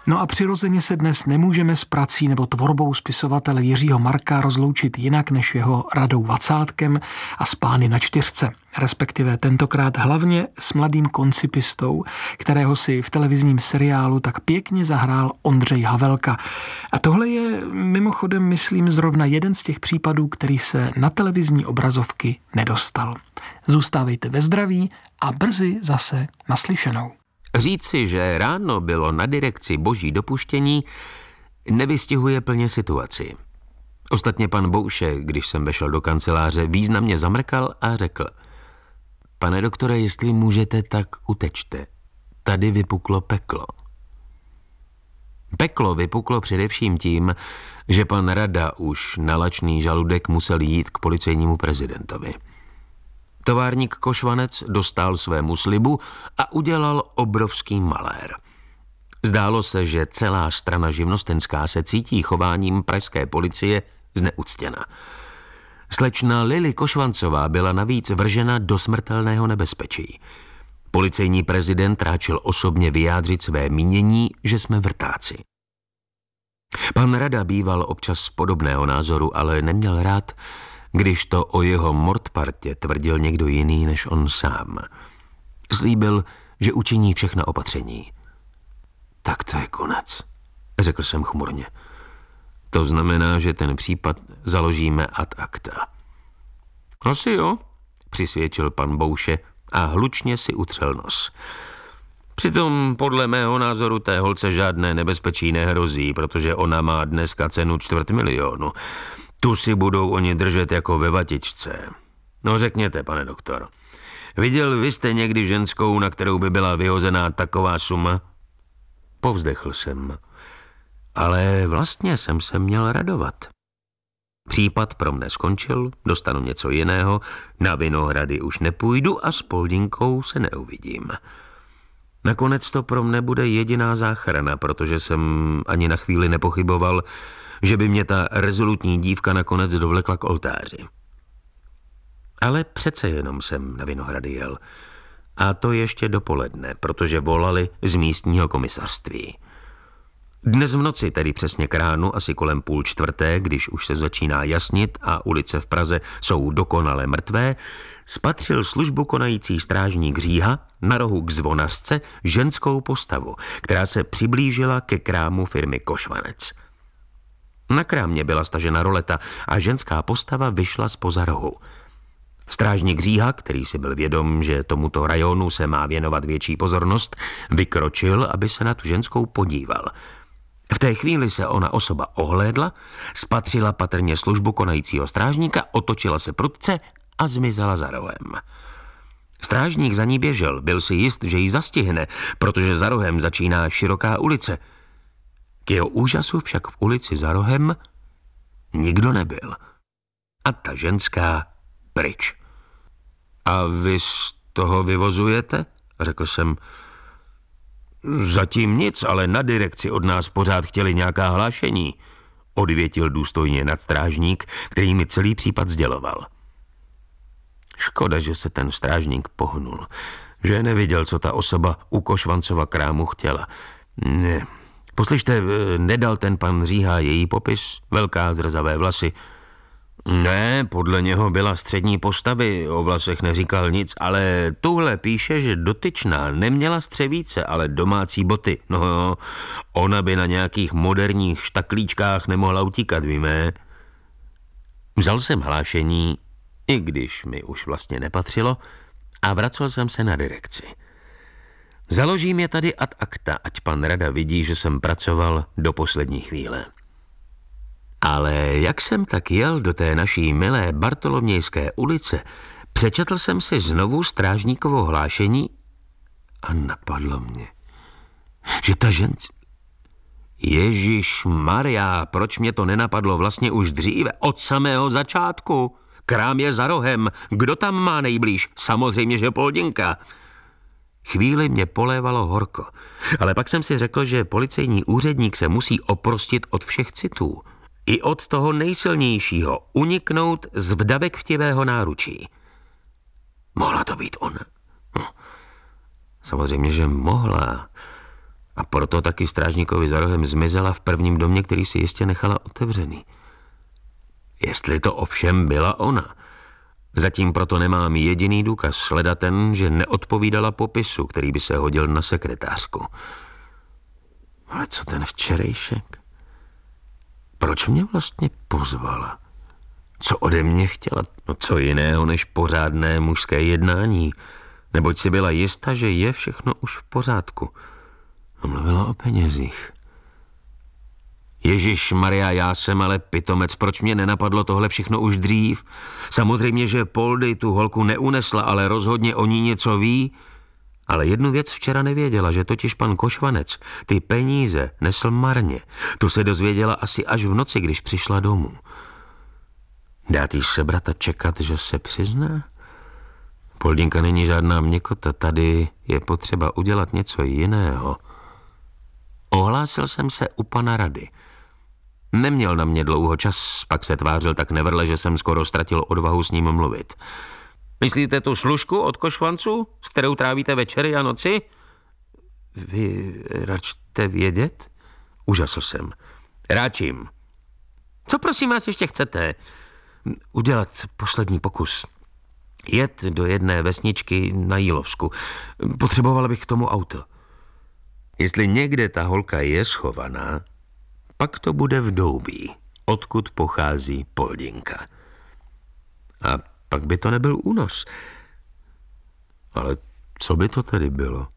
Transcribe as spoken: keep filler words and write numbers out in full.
No a přirozeně se dnes nemůžeme s prací nebo tvorbou spisovatele Jiřího Marka rozloučit jinak než jeho Radou Vacátkem a s Pány na čtyřce, respektive tentokrát hlavně s mladým koncipistou, kterého si v televizním seriálu tak pěkně zahrál Ondřej Havelka. A tohle je mimochodem, myslím, zrovna jeden z těch případů, který se na televizní obrazovky nedostal. Zůstávejte ve zdraví a brzy zase naslyšenou. Říci, že ráno bylo na direkci boží dopuštění, nevystihuje plně situaci. Ostatně pan Bouše, když jsem vešel do kanceláře, významně zamrkal a řekl: Pane doktore, jestli můžete, tak utečte. Tady vypuklo peklo. Peklo vypuklo především tím, že pan Rada už na lačný žaludek musel jít k policejnímu prezidentovi. Továrník Košvanec dostál svému slibu a udělal obrovský malér. Zdálo se, že celá strana živnostenská se cítí chováním pražské policie zneuctěna. Slečna Lily Košvancová byla navíc vržena do smrtelného nebezpečí. Policejní prezident ráčil osobně vyjádřit své mínění, že jsme vrtáci. Pan Rada býval občas podobného názoru, ale neměl rád, když to o jeho mordpartě tvrdil někdo jiný než on sám. Slíbil, že učiní všechna opatření. Tak to je konec, řekl jsem chmurně. To znamená, že ten případ založíme ad acta. Asi jo, přisvědčil pan Bouše a hlučně si utřel nos. Přitom podle mého názoru té holce žádné nebezpečí nehrozí, protože ona má dneska cenu čtvrt milionu. Tu si budou oni držet jako ve vatičce. No řekněte, pane doktor, viděl vy jste někdy ženskou, na kterou by byla vyhozená taková suma? Povzdechl jsem. Ale vlastně jsem se měl radovat. Případ pro mne skončil, dostanu něco jiného, na Vinohrady už nepůjdu a s Poldinkou se neuvidím. Nakonec to pro mne bude jediná záchrana, protože jsem ani na chvíli nepochyboval, že by mě ta rezolutní dívka nakonec dovlekla k oltáři. Ale přece jenom jsem na Vinohrady jel. A to ještě dopoledne, protože volali z místního komisařství. Dnes v noci, tedy přesně k ránu, asi kolem půl čtvrté, když už se začíná jasnit a ulice v Praze jsou dokonale mrtvé, spatřil službu konající strážník Říha na rohu k Zvonařce ženskou postavu, která se přiblížila ke krámu firmy Košvanec. Na krámě byla stažena roleta a ženská postava vyšla zpoza rohu. Strážník Říha, který si byl vědom, že tomuto rajonu se má věnovat větší pozornost, vykročil, aby se na tu ženskou podíval. V té chvíli se ona osoba ohlédla, spatřila patrně službu konajícího strážníka, otočila se prudce a zmizela za rohem. Strážník za ní běžel, byl si jist, že ji zastihne, protože za rohem začíná široká ulice. K jeho úžasu však v ulici za rohem nikdo nebyl. A ta ženská pryč. A vy z toho vyvozujete? Řekl jsem. Zatím nic, ale na direkci od nás pořád chtěli nějaká hlášení, odvětil důstojně nadstrážník, který mi celý případ sděloval. Škoda, že se ten strážník pohnul, že neviděl, co ta osoba u Košvancova krámu chtěla. Ne. Poslyšte, nedal ten pan Říha její popis? Velká zrzavé vlasy. Ne, podle něho byla střední postavy, o vlasech neříkal nic, ale tuhle píše, že dotyčná neměla střevíce, ale domácí boty. No, ona by na nějakých moderních štaklíčkách nemohla utíkat, víme. Vzal jsem hlášení, i když mi už vlastně nepatřilo, a vracel jsem se na direkci. Založím je tady ad acta, ať pan Rada vidí, že jsem pracoval do poslední chvíle. Ale jak jsem tak jel do té naší milé Bartolomějské ulice, přečetl jsem si znovu strážníkovo hlášení a napadlo mě, že ta žens... Ježišmarja, proč mě to nenapadlo vlastně už dříve, od samého začátku? Krám je za rohem, kdo tam má nejblíž? Samozřejmě, že Poldinka. Chvíli mě polévalo horko, ale pak jsem si řekl, že policejní úředník se musí oprostit od všech citů. I od toho nejsilnějšího, uniknout z vdavek chtivého náručí. Mohla to být ona? Hm. Samozřejmě, že mohla. A proto taky strážníkovi za rohem zmizela v prvním domě, který si jistě nechala otevřený. Jestli to ovšem byla ona. Zatím proto nemám jediný důkaz, leda ten, že neodpovídala popisu, který by se hodil na sekretářku. Ale co ten včerejšek? Proč mě vlastně pozvala? Co ode mě chtěla? No co jiného než pořádné mužské jednání? Neboť si byla jista, že je všechno už v pořádku. A mluvila o penězích. Ježíš Maria, já jsem ale pitomec, proč mě nenapadlo tohle všechno už dřív? Samozřejmě, že Poldy tu holku neunesla, ale rozhodně o ní něco ví. Ale jednu věc včera nevěděla, že totiž pan Košvanec ty peníze nesl marně. Tu se dozvěděla asi až v noci, když přišla domů. Dát jí sebrat a čekat, že se přizná? Poldinka není žádná měkota, tady je potřeba udělat něco jiného. Ohlásil jsem se u pana Rady. Neměl na mě dlouho čas, pak se tvářil tak nevrle, že jsem skoro ztratil odvahu s ním mluvit. Myslíte tu služku od Košvanců, s kterou trávíte večery a noci? Vy račte vědět? Užasl jsem. Ráčím. Co prosím vás ještě chcete? Udělat poslední pokus. Jet do jedné vesničky na Jílovsku. Potřebovala bych k tomu auto. Jestli někde ta holka je schovaná, pak to bude v Doubí, odkud pochází Poldinka. A pak by to nebyl únos. Ale co by to tedy bylo?